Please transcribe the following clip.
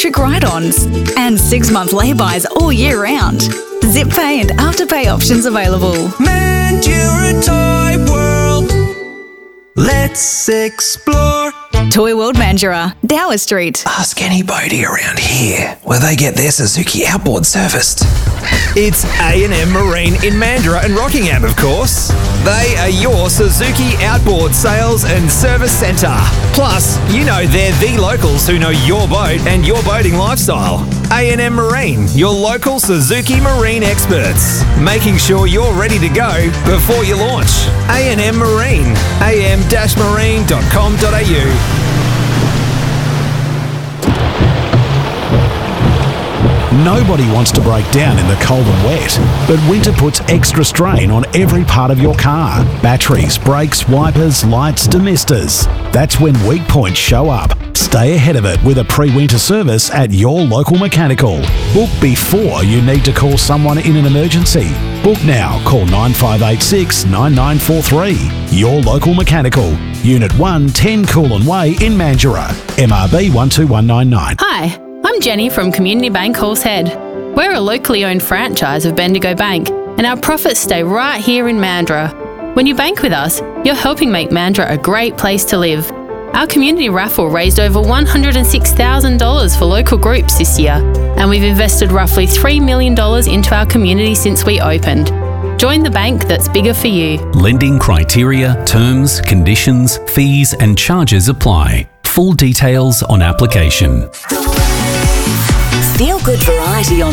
electric ride-ons. And 6-month lay-bys all year round. Zip pay and afterpay options available. Mandurah Toy World. Let's explore. Toy World Mandurah, Dower Street. Ask anybody around here where they get their Suzuki outboard serviced. It's A&M Marine in Mandurah and Rockingham, of course. They are your Suzuki outboard sales and service centre. Plus, you know they're the locals who know your boat and your boating lifestyle. A&M Marine, your local Suzuki Marine experts, making sure you're ready to go before you launch. A&M Marine, am-marine.com.au. Nobody wants to break down in the cold and wet, but winter puts extra strain on every part of your car. Batteries, brakes, wipers, lights, demisters. That's when weak points show up. Stay ahead of it with a pre-winter service at your local mechanical. Book before you need to call someone in an emergency. Book now. Call 9586 9943. Your local mechanical. Unit 1, 10 Coolin Way in Mandurah. MRB 12199. Hi, I'm Jenny from Community Bank Horsehead. We're a locally owned franchise of Bendigo Bank, and our profits stay right here in Mandurah. When you bank with us, you're helping make Mandurah a great place to live. Our community raffle raised over $106,000 for local groups this year, and we've invested roughly $3 million into our community since we opened. Join the bank that's bigger for you. Lending criteria, terms, conditions, fees and charges apply. Full details on application. Feel good variety on